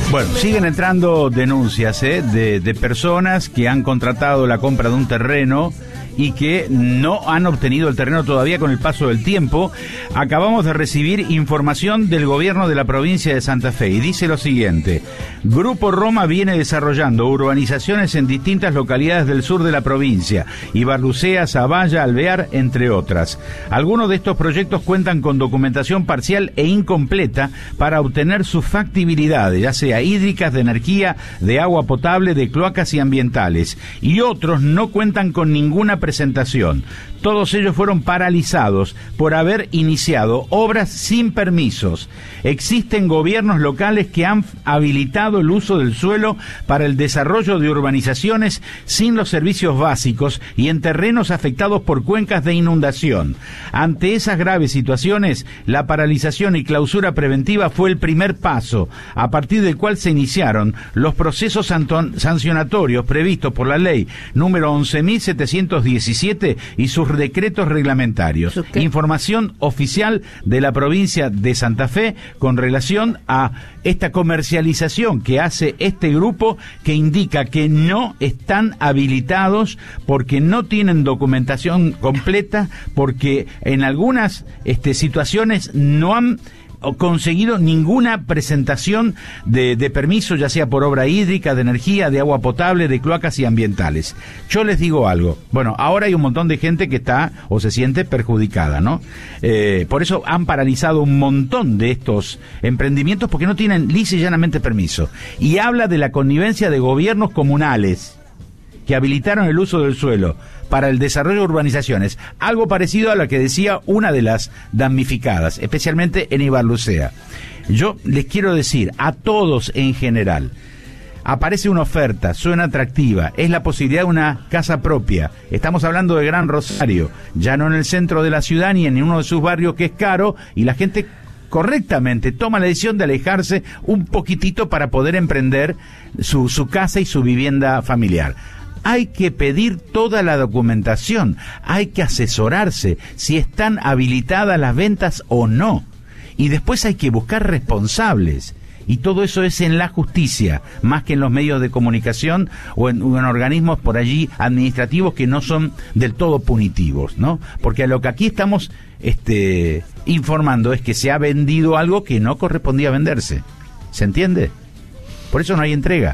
Bueno, siguen entrando denuncias de personas que han contratado la compra de un terreno y que no han obtenido el terreno todavía con el paso del tiempo. Acabamos de recibir información del gobierno de la provincia de Santa Fe y dice lo siguiente: Grupo Roma viene desarrollando urbanizaciones en distintas localidades del sur de la provincia, Ibarlucea, Zavalla, Alvear, entre otras. Algunos de estos proyectos cuentan con documentación parcial e incompleta para obtener sus factibilidades, ya sea hídricas, de energía, de agua potable, de cloacas y ambientales, y otros no cuentan con ninguna presentación. Todos ellos fueron paralizados por haber iniciado obras sin permisos. Existen gobiernos locales que han habilitado el uso del suelo para el desarrollo de urbanizaciones sin los servicios básicos y en terrenos afectados por cuencas de inundación. Ante esas graves situaciones, la paralización y clausura preventiva fue el primer paso, a partir del cual se iniciaron los procesos sancionatorios previstos por la ley número 11.717 y sus decretos reglamentarios. Información oficial de la provincia de Santa Fe con relación a esta comercialización que hace este grupo, que indica que no están habilitados porque no tienen documentación completa, porque en algunas situaciones no han conseguido ninguna presentación de permiso, ya sea por obra hídrica, de energía, de agua potable, de cloacas y ambientales. Yo les digo algo, bueno, ahora hay un montón de gente que está o se siente perjudicada, ¿no? Por eso han paralizado un montón de estos emprendimientos porque no tienen lisa y llanamente permiso. Y habla de la connivencia de gobiernos comunales que habilitaron el uso del suelo para el desarrollo de urbanizaciones, algo parecido a lo que decía una de las damnificadas, especialmente en Ibarlucea. Yo les quiero decir a todos en general, aparece una oferta, suena atractiva, es la posibilidad de una casa propia. Estamos hablando de Gran Rosario, ya no en el centro de la ciudad ni en uno de sus barrios que es caro, y la gente correctamente toma la decisión de alejarse un poquitito para poder emprender su casa y su vivienda familiar. Hay que pedir toda la documentación, hay que asesorarse si están habilitadas las ventas o no, y después hay que buscar responsables, y todo eso es en la justicia, más que en los medios de comunicación o en organismos por allí administrativos que no son del todo punitivos, ¿no? Porque a lo que aquí estamos informando es que se ha vendido algo que no correspondía venderse, ¿se entiende? Por eso no hay entrega.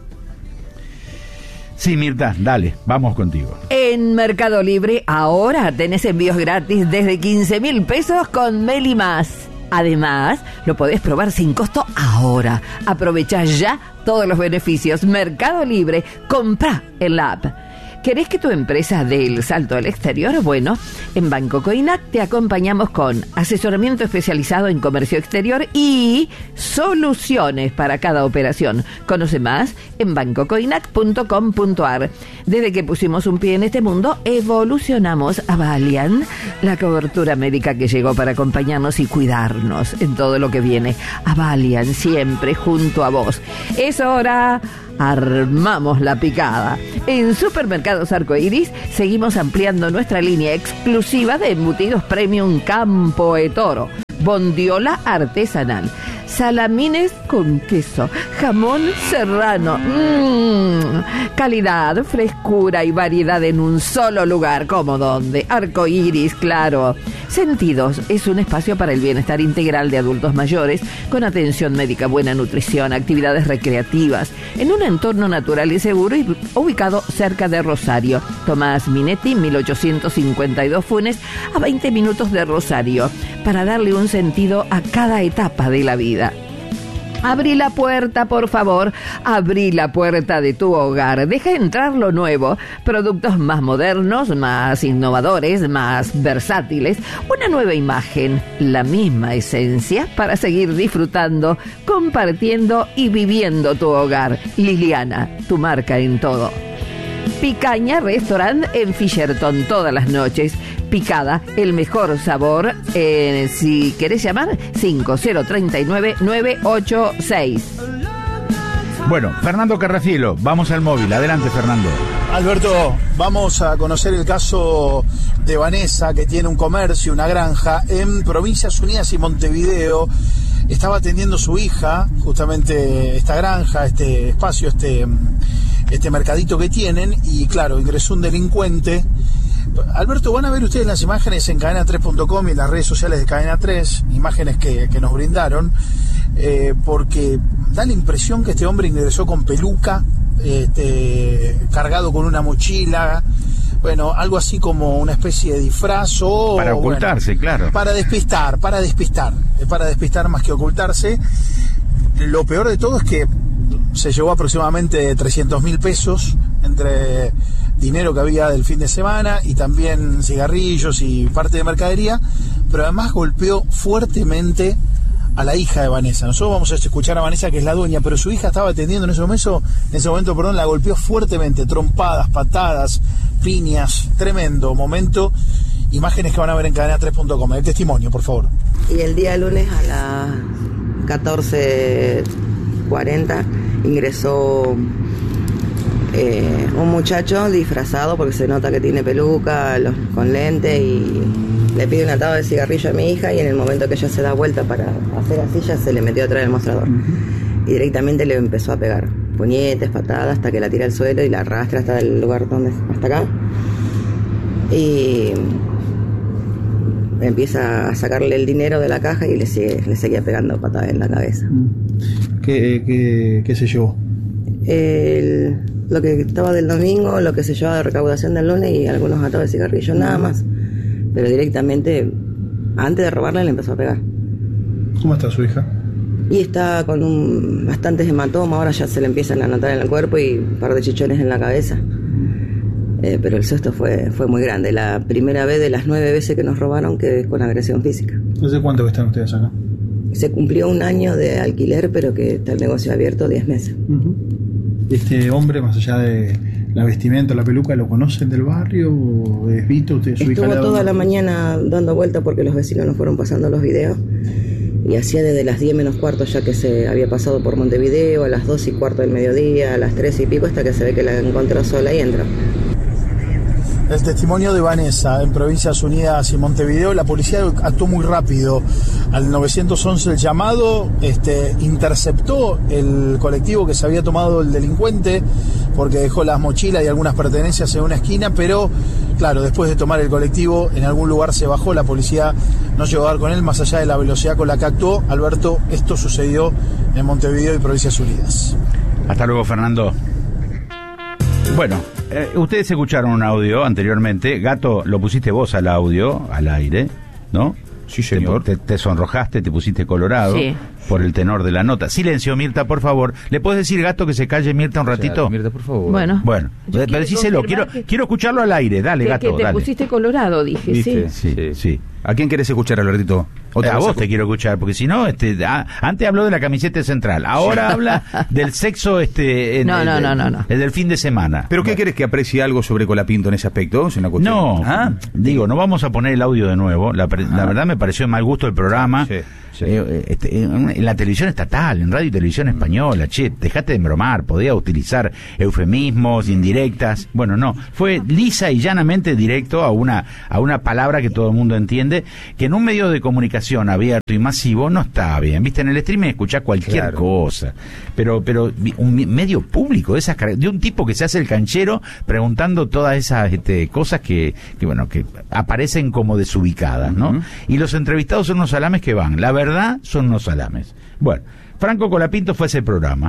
Sí, Mirta, dale, vamos contigo. En Mercado Libre ahora tenés envíos gratis desde 15.000 pesos con Meli Más. Además, lo podés probar sin costo ahora. Aprovechá ya todos los beneficios. Mercado Libre, comprá en la app. ¿Querés que tu empresa dé el salto al exterior? Bueno, en Banco Coinac te acompañamos con asesoramiento especializado en comercio exterior y soluciones para cada operación. Conoce más en bancocoinac.com.ar. Desde que pusimos un pie en este mundo, evolucionamos a Valiant, la cobertura médica que llegó para acompañarnos y cuidarnos en todo lo que viene. A Valiant, siempre junto a vos. Es hora. Armamos la picada. En Supermercados Arcoiris seguimos ampliando nuestra línea exclusiva de embutidos premium Campo e Toro, bondiola artesanal, salamines con queso, jamón serrano, calidad, frescura y variedad en un solo lugar. ¿Cómo dónde? Arcoiris, claro. Sentidos es un espacio para el bienestar integral de adultos mayores, con atención médica, buena nutrición, actividades recreativas, en un entorno natural y seguro y ubicado cerca de Rosario. Tomás Minetti, 1852 Funes, a 20 minutos de Rosario, para darle un sentido a cada etapa de la vida. Abrí la puerta, por favor, abrí la puerta de tu hogar. Deja entrar lo nuevo, productos más modernos, más innovadores, más versátiles, una nueva imagen, la misma esencia para seguir disfrutando, compartiendo y viviendo tu hogar. Liliana, tu marca en todo. Picaña Restaurant en Fisherton todas las noches. Picada, el mejor sabor. Si querés llamar, 5039-986. Bueno, Fernando Carracielo, vamos al móvil. Adelante, Fernando. Alberto, vamos a conocer el caso de Vanessa, que tiene un comercio, una granja en Provincias Unidas y Montevideo. estaba atendiendo su hija, justamente esta granja, este espacio, este mercadito que tienen, y claro, ingresó un delincuente. Alberto, van a ver ustedes las imágenes en cadena3.com y en las redes sociales de Cadena 3, imágenes que nos brindaron, porque da la impresión que este hombre ingresó con peluca, cargado con una mochila, bueno, algo así como una especie de disfraz o... Para ocultarse, bueno, claro. Para despistar más que ocultarse. Lo peor de todo es que se llevó aproximadamente 300.000 pesos entre dinero que había del fin de semana y también cigarrillos y parte de mercadería, pero además golpeó fuertemente a la hija de Vanessa. Nosotros vamos a escuchar a Vanessa, que es la dueña, pero su hija estaba atendiendo en ese momento, la golpeó fuertemente, trompadas, patadas, piñas, tremendo momento. Imágenes que van a ver en cadena3.com. El testimonio, por favor. Y el día lunes a las 14:40 ingresó un muchacho disfrazado, porque se nota que tiene peluca, con lente, y le pide un atado de cigarrillo a mi hija, y en el momento que ella se da vuelta para hacer así, ya se le metió atrás del mostrador. Y directamente le empezó a pegar puñetes, patadas, hasta que la tira al suelo y la arrastra hasta el lugar hasta acá. Y empieza a sacarle el dinero de la caja y le seguía pegando patadas en la cabeza. ¿Qué se llevó? Lo que estaba del domingo, lo que se llevaba de recaudación del lunes y algunos atados de cigarrillos, nada más. Pero directamente, antes de robarle, le empezó a pegar. ¿Cómo está su hija? Y está con bastantes hematomas, ahora ya se le empiezan a notar en el cuerpo y un par de chichones en la cabeza. Pero el susto fue muy grande. La primera vez de las 9 veces que nos robaron, que es con agresión física. ¿Desde cuánto que están ustedes acá? Se cumplió 1 año de alquiler, pero que está el negocio abierto 10 meses. Este hombre, más allá de la vestimenta, la peluca, ¿lo conocen del barrio? ¿O es Vito? ¿Usted, su hija? Estuvo toda la mañana dando vuelta porque los vecinos nos fueron pasando los videos. Y hacía desde las 10 menos cuarto, ya que se había pasado por Montevideo, a las 2:15 del mediodía, a las 3:00 hasta que se ve que la encontró sola y entra. El testimonio de Vanessa en Provincias Unidas y Montevideo. La policía actuó muy rápido. Al 911 el llamado, interceptó el colectivo que se había tomado el delincuente, porque dejó las mochilas y algunas pertenencias en una esquina, pero claro, después de tomar el colectivo, en algún lugar se bajó. La policía no llegó a dar con él, más allá de la velocidad con la que actuó. Alberto, esto sucedió en Montevideo y Provincias Unidas. Hasta luego, Fernando. Bueno, ustedes escucharon un audio anteriormente. Gato, lo pusiste vos al audio, al aire, ¿no? Sí, señor. Te sonrojaste, te pusiste colorado, sí, por el tenor de la nota. Silencio, Mirta, por favor. ¿Le puedes decir, Gato, que se calle, Mirta, un ratito? Mirta, por favor. Bueno, pero decíselo, quiero escucharlo al aire. Dale, Gato, que te dale. pusiste colorado, dije. ¿Viste? Sí. ¿A quién querés escuchar, Albertito? A vos te quiero escuchar, porque si no, antes habló de la camiseta central, ahora habla del sexo, No. el del fin de semana. ¿Pero qué querés, que aprecie algo sobre Colapinto en ese aspecto? ¿Es una cuestión? No, digo, no vamos a poner el audio de nuevo. La verdad me pareció de mal gusto el programa. Sí. En la televisión estatal, en radio y televisión española, dejate de bromar, podía utilizar eufemismos, indirectas. Bueno, no, fue lisa y llanamente directo a una palabra que todo el mundo entiende, que en un medio de comunicación abierto y masivo no está bien. Viste, en el streaming escuchás cualquier cosa, pero un medio público de un tipo que se hace el canchero preguntando todas esas cosas que aparecen como desubicadas, ¿no? Y los entrevistados son unos salames que van. La verdad son unos salames. Bueno, Franco Colapinto fue a ese programa.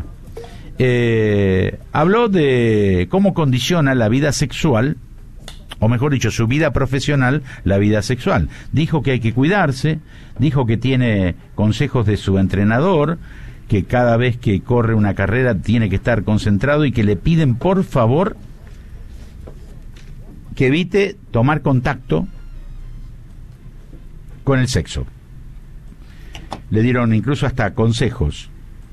Habló de cómo condiciona la vida sexual, o mejor dicho, su vida profesional, la vida sexual. Dijo que hay que cuidarse, dijo que tiene consejos de su entrenador, que cada vez que corre una carrera tiene que estar concentrado y que le piden, por favor, que evite tomar contacto con el sexo. Le dieron incluso hasta consejos,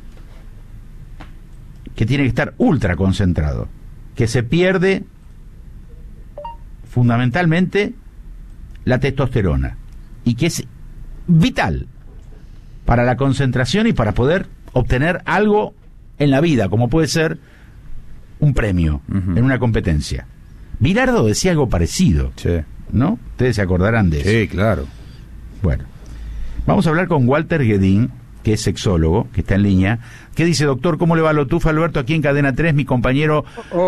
que tiene que estar ultra concentrado, que se pierde fundamentalmente la testosterona y que es vital para la concentración y para poder obtener algo en la vida, como puede ser un premio en una competencia. Bilardo decía algo parecido, ¿no? Ustedes se acordarán de eso. Sí, claro. Bueno, vamos a hablar con Walter Guedín, que es sexólogo, que está en línea, que dice: doctor, ¿cómo le va lo tufa, Alberto? Aquí en Cadena 3, mi compañero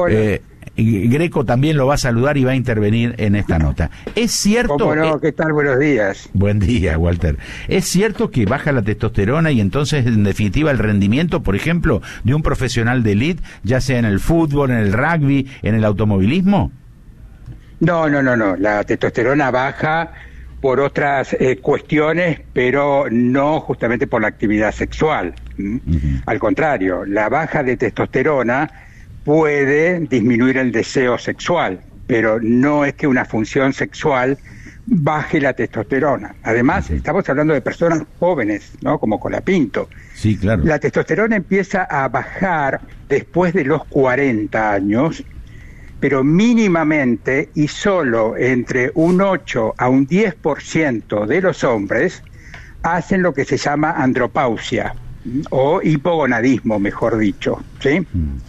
Greco también lo va a saludar y va a intervenir en esta nota. ¿Es cierto? ¿Cómo no? ¿Qué tal? Buenos días. Buen día, Walter. ¿Es cierto que baja la testosterona y entonces, en definitiva, el rendimiento, por ejemplo, de un profesional de élite, ya sea en el fútbol, en el rugby, en el automovilismo? No. La testosterona baja por otras cuestiones, pero no justamente por la actividad sexual. Al contrario, la baja de testosterona puede disminuir el deseo sexual, pero no es que una función sexual baje la testosterona. Además, estamos hablando de personas jóvenes, ¿no? Como Colapinto. Sí, claro. La testosterona empieza a bajar después de los 40 años, pero mínimamente, y solo entre un 8 a un 10% de los hombres hacen lo que se llama andropausia, o hipogonadismo, mejor dicho, ¿sí?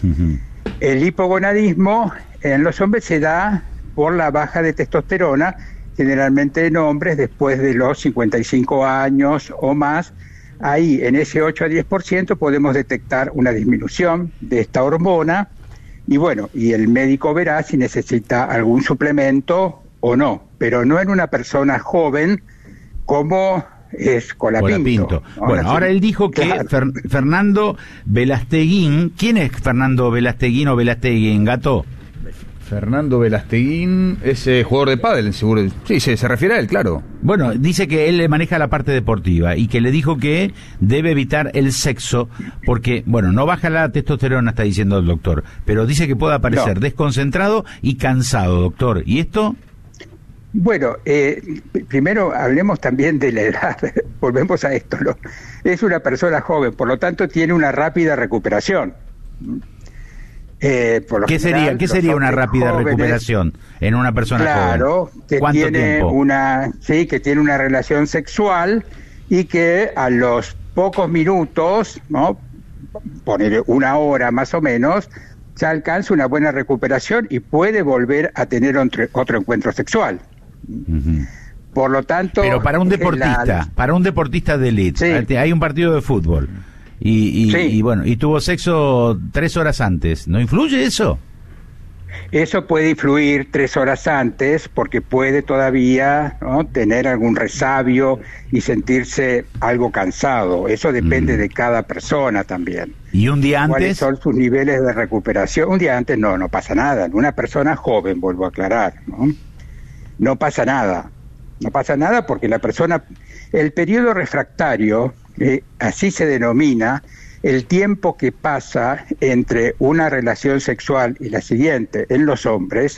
El hipogonadismo en los hombres se da por la baja de testosterona, generalmente en hombres después de los 55 años o más. Ahí, en ese 8 a 10%, podemos detectar una disminución de esta hormona, y bueno, y el médico verá si necesita algún suplemento o no, pero no en una persona joven como es Colapinto. Bueno, ahora él dijo que claro. Fernando Velasteguín, ¿quién es Fernando Velasteguín o Velasteguín, Gato? Fernando Velasteguín es jugador de pádel, seguro. Sí, se refiere a él, claro. Bueno, dice que él le maneja la parte deportiva y que le dijo que debe evitar el sexo porque, bueno, no baja la testosterona, está diciendo el doctor, pero dice que puede aparecer desconcentrado y cansado, doctor. ¿Y esto? Bueno, primero hablemos también de la edad. Volvemos a esto, ¿no? Es una persona joven, por lo tanto tiene una rápida recuperación. ¿Qué sería una rápida recuperación en una persona joven? Claro, que tiene que tiene una relación sexual y que a los pocos minutos, ¿no? Poner una hora más o menos, ya alcanza una buena recuperación y puede volver a tener otro encuentro sexual. Por lo tanto, pero para un deportista de élite, sí. Hay un partido de fútbol y bueno, y tuvo sexo 3 horas antes, ¿no influye eso? Eso puede influir 3 horas antes porque puede todavía, ¿no?, tener algún resabio y sentirse algo cansado. Eso depende de cada persona también. ¿Y un día antes? ¿Cuáles son sus niveles de recuperación? Un día antes no pasa nada. Una persona joven, vuelvo a aclarar, no pasa nada. No pasa nada porque la persona, el periodo refractario, así se denomina, el tiempo que pasa entre una relación sexual y la siguiente en los hombres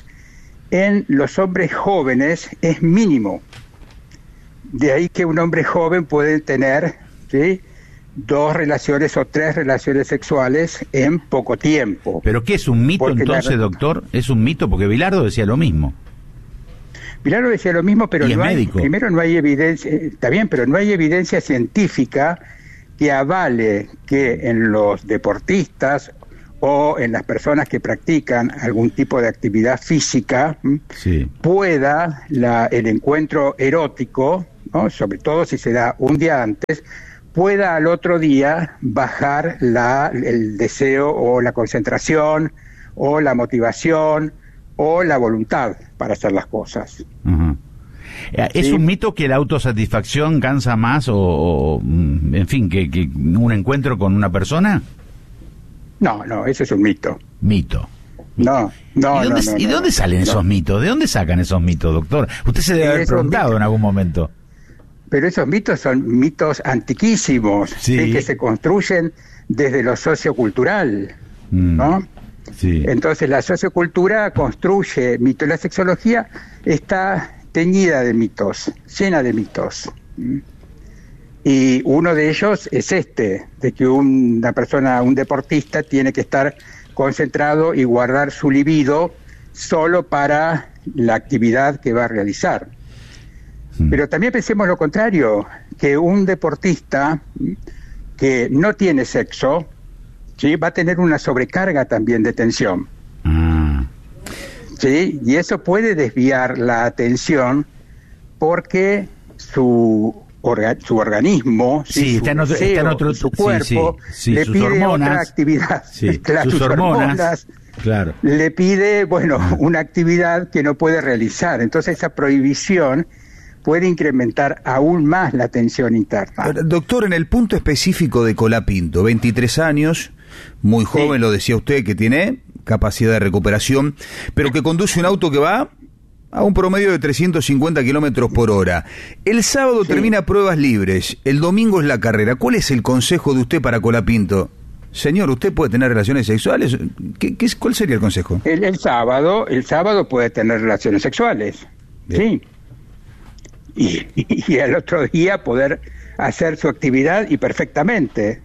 jóvenes es mínimo. De ahí que un hombre joven puede tener, ¿sí?, 2 relaciones o 3 relaciones sexuales en poco tiempo. ¿Pero qué es un mito entonces, doctor? ¿Es un mito? Porque Bilardo decía lo mismo. Bilardo decía lo mismo, pero no hay evidencia, está bien, pero no hay evidencia científica que avale que en los deportistas o en las personas que practican algún tipo de actividad física pueda el encuentro erótico, ¿no?, sobre todo si se da un día antes, pueda al otro día bajar el deseo o la concentración o la motivación o la voluntad para hacer las cosas. ¿Es un mito que la autosatisfacción cansa más o en fin, que un encuentro con una persona? No, eso es un mito. Mito. No. ¿Y de dónde salen esos mitos? ¿De dónde sacan esos mitos, doctor? Usted se debe haber preguntado en algún momento. Pero esos mitos son mitos antiquísimos, que se construyen desde lo sociocultural, ¿no? Sí. Entonces la sociocultura construye mitos. La sexología está teñida de mitos, llena de mitos. Y uno de ellos es de que una persona, un deportista, tiene que estar concentrado y guardar su libido solo para la actividad que va a realizar. Pero también pensemos lo contrario, que un deportista que no tiene sexo, ¿sí?, va a tener una sobrecarga también de tensión. ¿Sí? Y eso puede desviar la atención porque su su organismo, sí, está en otro, su cuerpo, le sus pide hormonas, otra actividad. Claro, sus hormonas, claro. Le pide, una actividad que no puede realizar. Entonces esa prohibición puede incrementar aún más la tensión interna. Doctor, en el punto específico de Colapinto, 23 años, muy joven, lo decía usted, que tiene capacidad de recuperación, pero que conduce un auto que va a un promedio de 350 kilómetros por hora. El sábado termina pruebas libres, el domingo es la carrera. ¿Cuál es el consejo de usted para Colapinto? Señor, ¿usted puede tener relaciones sexuales? ¿Cuál sería el consejo? El sábado puede tener relaciones sexuales, sí. Y al otro día poder hacer su actividad y perfectamente.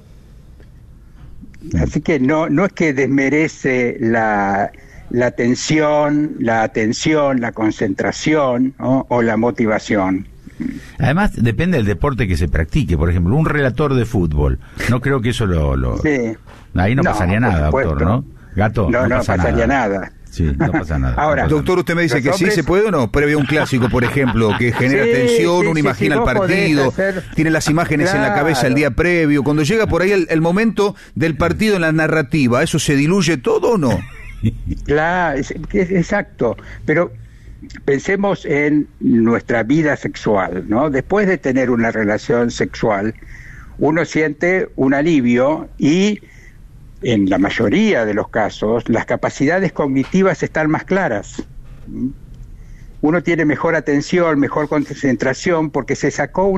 Así que no es que desmerece la atención, la concentración, ¿no? O la motivación. Además, depende del deporte que se practique. Por ejemplo, un relator de fútbol. No creo que eso Sí. Ahí no pasaría nada, doctor, ¿no? Gato, no pasaría nada. Sí, no pasa nada. Ahora, doctor, usted me dice que sí se puede o no, previo a un clásico, por ejemplo, que genera tensión, uno imagina el partido, tiene las imágenes en la cabeza el día previo, cuando llega por ahí el momento del partido en la narrativa, ¿eso se diluye todo o no? Claro, exacto, pero pensemos en nuestra vida sexual, ¿no? Después de tener una relación sexual, uno siente un alivio y en la mayoría de los casos, las capacidades cognitivas están más claras. Uno tiene mejor atención, mejor concentración, porque se sacó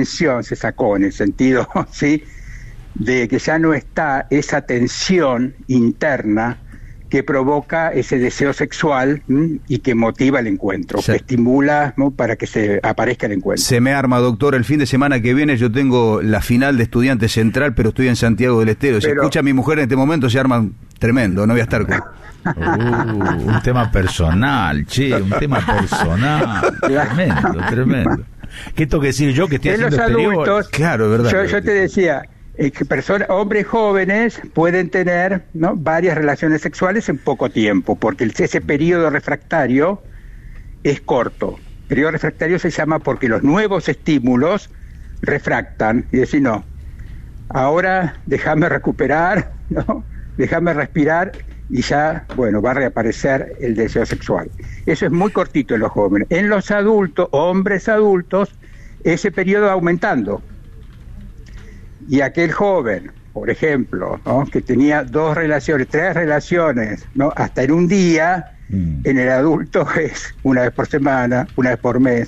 en el sentido, ¿sí?, de que ya no está esa tensión interna que provoca ese deseo sexual y que motiva el encuentro, que estimula, ¿no?, para que se aparezca el encuentro. Se me arma, doctor, el fin de semana que viene yo tengo la final de Estudiantes Central, pero estoy en Santiago del Estero. Si escucha a mi mujer en este momento se arma tremendo, no voy a estar con... un tema personal, un tema personal. Tremendo. ¿Qué tengo que decir yo que estoy en haciendo los exterior? Adultos, claro, es verdad. Yo te decía... que hombres jóvenes pueden tener, ¿no?, varias relaciones sexuales en poco tiempo, porque ese periodo refractario es corto. El periodo refractario se llama porque los nuevos estímulos refractan y decir, no, ahora déjame recuperar, ¿no?, déjame respirar y ya, va a reaparecer el deseo sexual. Eso es muy cortito en los jóvenes. En los adultos, hombres adultos, ese periodo va aumentando. Y aquel joven, por ejemplo, ¿no?, que tenía 2 relaciones, 3 relaciones, ¿no?, hasta en un día, en el adulto es una vez por semana, una vez por mes,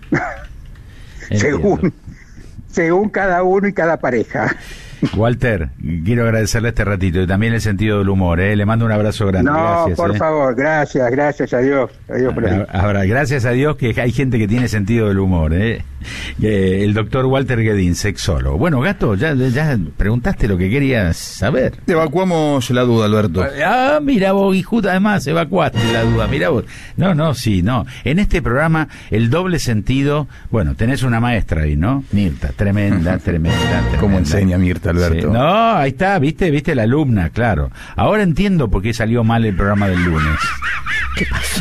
según cada uno y cada pareja. Walter, quiero agradecerle este ratito y también el sentido del humor, le mando un abrazo grande. No, gracias, por favor, gracias a Dios. Ahora, gracias a Dios que hay gente que tiene sentido del humor, el doctor Walter Guedín, sexólogo. Bueno, Gato, ya preguntaste lo que querías saber. Evacuamos la duda, Alberto. Mira vos, y justo además evacuaste la duda, mira vos. No. En este programa, el doble sentido, tenés una maestra ahí, ¿no? Mirta, tremenda. ¿Cómo enseña Mirta, Alberto? Sí. No, ahí está, viste la alumna, claro. Ahora entiendo por qué salió mal el programa del lunes. ¿Qué pasó?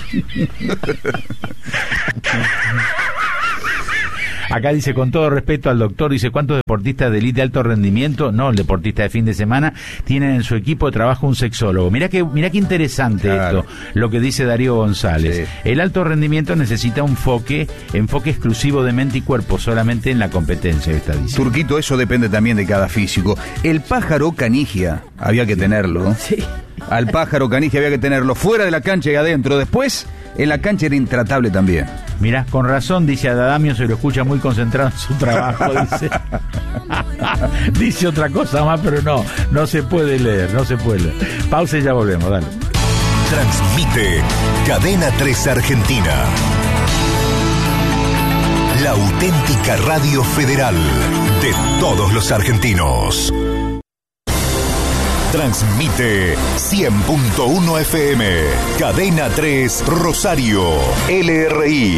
Acá dice, con todo respeto al doctor, dice, ¿cuántos deportistas de élite de alto rendimiento, no el deportista de fin de semana, tienen en su equipo de trabajo un sexólogo? Mirá qué interesante esto, lo que dice Darío González. Sí. El alto rendimiento necesita un enfoque exclusivo de mente y cuerpo, solamente en la competencia, está diciendo. Turquito, eso depende también de cada físico. El pájaro canigia, había que tenerlo. Sí. Al pájaro canigia había que tenerlo fuera de la cancha y adentro. Después, en la cancha era intratable también. Mirá, con razón, dice Adamio, se lo escucha muy concentrado en su trabajo, dice. Dice otra cosa más, pero no se puede leer. Pausa y ya volvemos, dale. Transmite Cadena 3 Argentina. La auténtica radio federal de todos los argentinos. Transmite 100.1 FM, Cadena 3 Rosario, LRI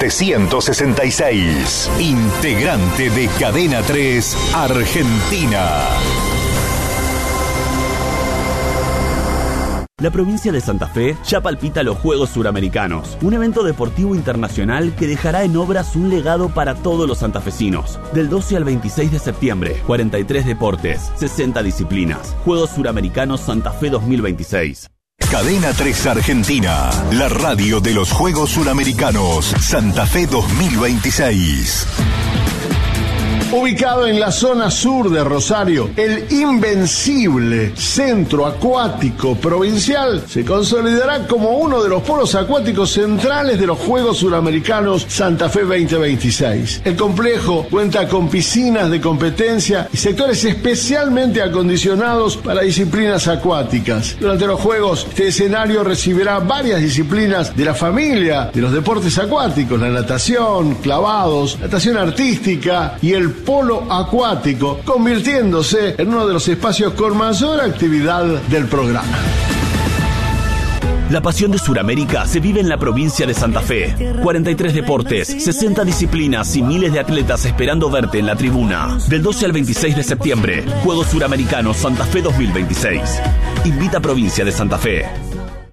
766, integrante de Cadena 3 Argentina. La provincia de Santa Fe ya palpita los Juegos Suramericanos, un evento deportivo internacional que dejará en obras un legado para todos los santafesinos. Del 12 al 26 de septiembre, 43 deportes, 60 disciplinas. Juegos Suramericanos Santa Fe 2026. Cadena 3 Argentina, la radio de los Juegos Suramericanos Santa Fe 2026. Ubicado en la zona sur de Rosario, el invencible Centro Acuático Provincial se consolidará como uno de los polos acuáticos centrales de los Juegos Suramericanos Santa Fe 2026. El complejo cuenta con piscinas de competencia y sectores especialmente acondicionados para disciplinas acuáticas. Durante los Juegos, este escenario recibirá varias disciplinas de la familia de los deportes acuáticos: la natación, clavados, natación artística y el polo acuático, convirtiéndose en uno de los espacios con mayor actividad del programa. La pasión de Suramérica se vive en la provincia de Santa Fe. 43 deportes, 60 disciplinas y miles de atletas esperando verte en la tribuna. Del 12 al 26 de septiembre, Juegos Suramericanos Santa Fe 2026. Invita a Provincia de Santa Fe.